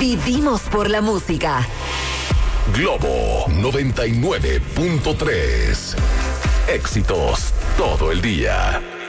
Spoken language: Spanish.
Vivimos por la música. Globo 99.3. Éxitos todo el día.